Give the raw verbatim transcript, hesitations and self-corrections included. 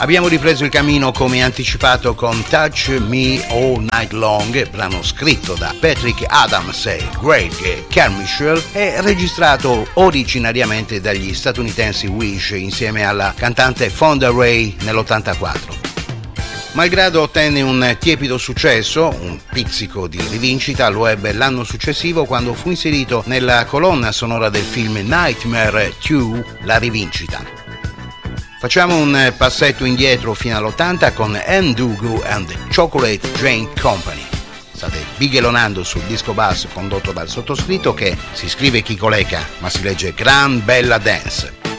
Abbiamo ripreso il cammino come anticipato con Touch Me All Night Long, brano scritto da Patrick Adams e Greg Carmichael e registrato originariamente dagli statunitensi Wish insieme alla cantante Fonda Rae nell'ottantaquattro. Malgrado ottenne un tiepido successo, un pizzico di rivincita lo ebbe l'anno successivo quando fu inserito nella colonna sonora del film Nightmare due, La rivincita. Facciamo un passetto indietro fino all'ottanta con Ndugu and the Chocolate Drain Company. State bighelonando sul disco basso condotto dal sottoscritto che si scrive Chicoleca ma si legge Gran Bella Dance.